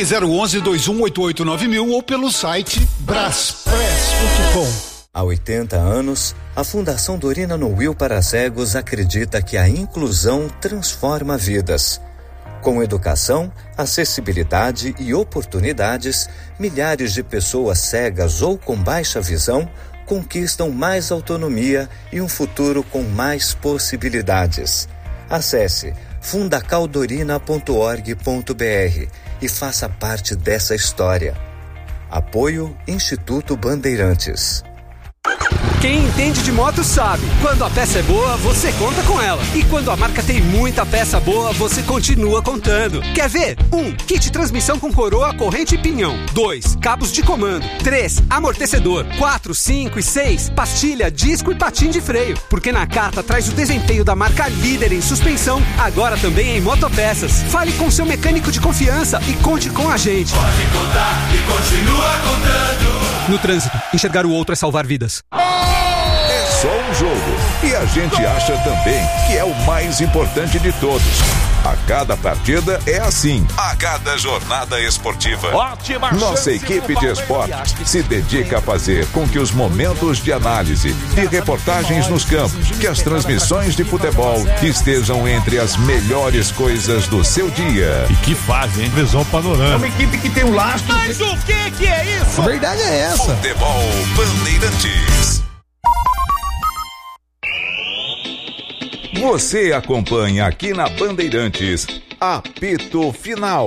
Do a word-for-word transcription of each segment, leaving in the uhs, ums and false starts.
Ligue zero onze, dois um oito oito nove mil ou pelo site braspress ponto com. Há oitenta anos, a Fundação Dorina Nouil para Cegos acredita que a inclusão transforma vidas. Com educação, acessibilidade e oportunidades, milhares de pessoas cegas ou com baixa visão conquistam mais autonomia e um futuro com mais possibilidades. Acesse fundacaldorina ponto org ponto br e faça parte dessa história. Apoio Instituto Bandeirantes. Quem entende de moto sabe, quando a peça é boa, você conta com ela. E quando a marca tem muita peça boa, você continua contando. Quer ver? um. Kit transmissão com coroa, corrente e pinhão. dois. Cabos de comando. três. Amortecedor. quatro, cinco e seis. Pastilha, disco e patim de freio. Porque na carta traz o desempenho da marca líder em suspensão, agora também em motopeças. Fale com seu mecânico de confiança e conte com a gente. Pode contar e continua contando. No trânsito, enxergar o outro é salvar vidas. É só um jogo. E a gente acha também que é o mais importante de todos. A cada partida é assim. A cada jornada esportiva. Ótima Nossa equipe de esportes se dedica a fazer com que os momentos de análise, de reportagens nos campos, que as transmissões de futebol estejam entre as melhores coisas do seu dia. E que fazem, hein? Visão panorâmica. É uma equipe que tem um lastro. Mas o que que é isso? A verdade é essa. Futebol Bandeirantes. Você acompanha aqui na Bandeirantes, apito final.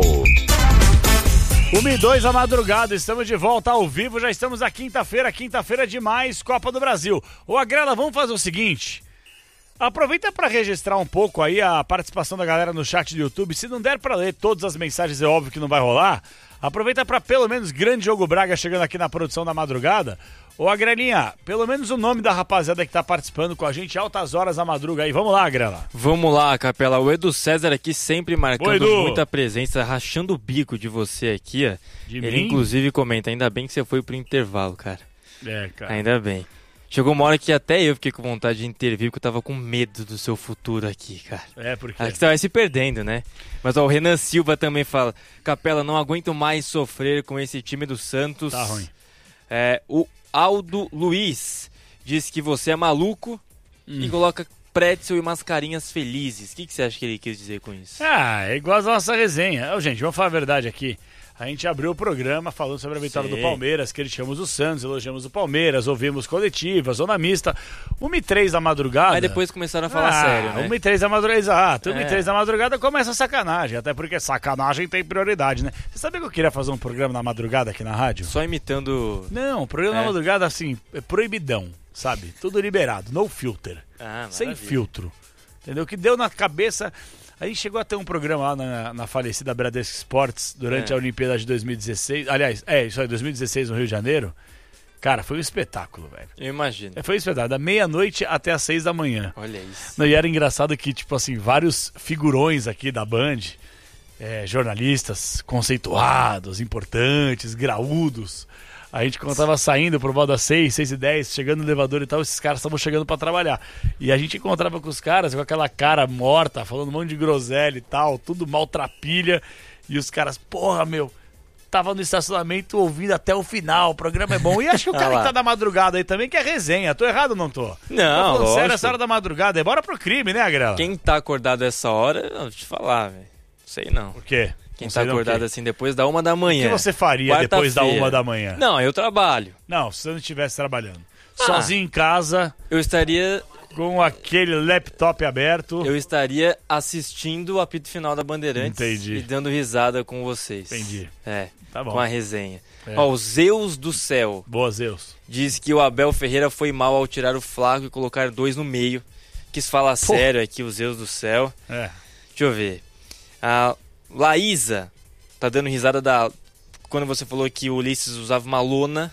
uma e dois da madrugada, estamos de volta ao vivo, já estamos na quinta-feira, quinta-feira de mais Copa do Brasil. Ô Agrela, vamos fazer o seguinte, aproveita para registrar um pouco aí a participação da galera no chat do YouTube, se não der para ler todas as mensagens, é óbvio que não vai rolar, aproveita para pelo menos Grande Jogo Braga chegando aqui na produção da madrugada. Ô Agrelinha, pelo menos o nome da rapaziada que tá participando com a gente altas horas da madruga aí. Vamos lá, Agrela. Vamos lá, Capela. O Edu César aqui sempre marcando Boa, muita presença, rachando o bico de você aqui, ó. De Ele mim? inclusive comenta, ainda bem que você foi pro intervalo, cara. É, cara. Ainda bem. Chegou uma hora que até eu fiquei com vontade de intervir, porque eu tava com medo do seu futuro aqui, cara. É, porque... Acho que você vai se perdendo, né? Mas ó, o Renan Silva também fala, Capela, não aguento mais sofrer com esse time do Santos. Tá ruim. É, o Aldo Luiz diz que você é maluco hum. e coloca pretzel e mascarinhas felizes. O que, que você acha que ele quis dizer com isso? Ah, é igual a nossa resenha. Ô, gente, vamos falar a verdade aqui. A gente abriu o programa falando sobre a vitória Sim. do Palmeiras, criticamos o Santos, elogiamos o Palmeiras, ouvimos coletiva, zona mista, uma e três da madrugada. Aí depois começaram a falar ah, sério, né? uma e três da madrugada, exato. uma É. e três da madrugada começa a sacanagem, até porque sacanagem tem prioridade, né? Você sabia que eu queria fazer um programa na madrugada aqui na rádio? Só imitando... Não, programa É. na madrugada, assim, é proibidão, sabe? Tudo liberado, no filter. Ah, sem maravilha. filtro. Entendeu? O que deu na cabeça... Aí chegou a ter um programa lá na, na falecida Bradesco Esportes durante É. a Olimpíada de dois mil e dezesseis. Aliás, é, isso aí, dois mil e dezesseis no Rio de Janeiro. Cara, foi um espetáculo, velho. Eu imagino. É, foi um espetáculo, da meia-noite até as seis da manhã. Olha isso. Não, e era engraçado que, tipo assim, vários figurões aqui da Band, é, jornalistas conceituados, importantes, graúdos. A gente, quando tava saindo por volta das seis, seis e dez, chegando no elevador e tal, esses caras estavam chegando pra trabalhar. E a gente encontrava com os caras com aquela cara morta, falando um monte de groselha e tal, tudo maltrapilha. E os caras, porra, meu, tava no estacionamento ouvindo até o final, o programa é bom. E acho que o cara Ah lá. que tá da madrugada aí também, que é resenha. Tô errado ou não tô? Não, Tô falando lógico. sério, essa hora da madrugada. É bora pro crime, né, Agrela? Quem tá acordado essa hora, não, deixa eu te falar, velho. Sei não. Por quê? Quem Não tá sei não o acordado quê. assim depois da uma da O manhã. que você faria depois da Quarta-feira. uma da manhã? Não, eu trabalho. Não, se você não estivesse trabalhando. Ah. Sozinho em casa, Eu estaria, com aquele laptop aberto. eu estaria assistindo o apito final da Bandeirantes Entendi. e dando risada com vocês. Entendi. É, Tá bom. com a resenha. É. Ó, o Zeus do Céu Boa, Zeus. diz que o Abel Ferreira foi mal ao tirar o Flaco e colocar dois no meio. Quis falar Pô. sério aqui, o Zeus do Céu. É. Deixa eu ver. A Laísa tá dando risada da quando você falou que o Ulisses usava uma lona.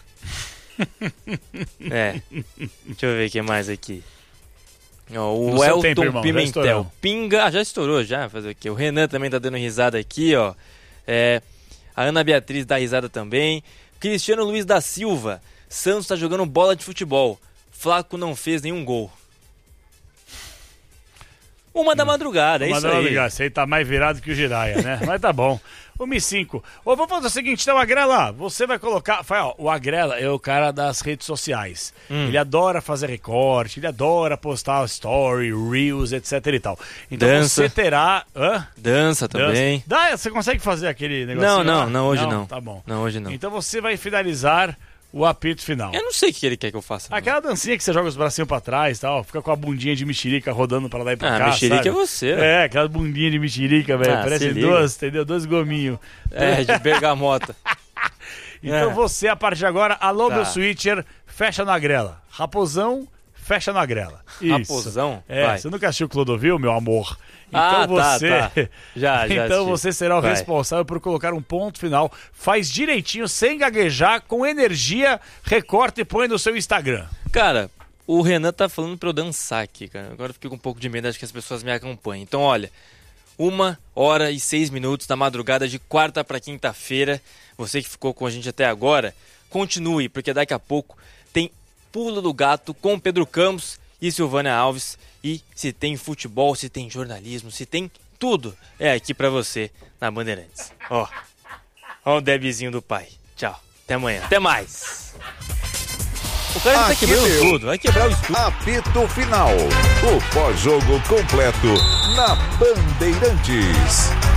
É. Deixa eu ver o que mais aqui. Ó, o No seu Elton tempo, irmão, já Pimentel. estourou. Pinga. Ah, já estourou, já. Fazer o quê? O Renan também tá dando risada aqui, ó. É, a Ana Beatriz dá risada também. Cristiano Luiz da Silva. Santos tá jogando bola de futebol. Flaco não fez nenhum gol. Uma da madrugada, é Uma isso da aí. madrugada. Você aí tá mais virado que o Jiraya, né? Mas tá bom. uma e cinco. Ô, vamos fazer o seguinte, então, Agrela, você vai colocar... Ó, o Agrela é o cara das redes sociais. Hum. Ele adora fazer recorte, ele adora postar story, reels, etc e tal. Então Dança. você terá... Hã? Dança também. Dança. Dá, você consegue fazer aquele negocinho? Não, não, lá? não, hoje não. não. Tá bom. Não, hoje não. Então você vai finalizar o apito final. Eu não sei o que ele quer que eu faça. Aquela não. dancinha que você joga os bracinhos pra trás e tal, fica com a bundinha de mexerica rodando pra lá e pra ah, cá, mexerica sabe? é você. É, aquela bundinha de mexerica, velho. Ah, Parece duas, entendeu? Dois gominhos. É, de bergamota. Então é. você, a partir de agora, alô, tá. meu switcher, fecha na grela. Raposão, fecha na grela. Isso. Raposão? É, Vai. você nunca assistiu Clodovil, meu amor? Então ah, você, tá, tá. Já, já então assisti. você será o Vai. responsável por colocar um ponto final. Faz direitinho, sem gaguejar, com energia, recorta e põe no seu Instagram. Cara, o Renan tá falando pra eu dançar aqui, cara. Agora eu fiquei com um pouco de medo, acho que as pessoas me acompanhem. Então, olha, uma hora e seis minutos da madrugada de quarta pra quinta-feira. Você que ficou com a gente até agora, continue, porque daqui a pouco tem Pulo do Gato com Pedro Campos e Silvânia Alves. E se tem futebol, se tem jornalismo, se tem tudo, é aqui pra você na Bandeirantes. Ó, ó o debizinho do pai. Tchau, até amanhã, até mais. O cara já tá quebrando deu. tudo, vai quebrar o estúdio. Apito final, o pós-jogo completo na Bandeirantes.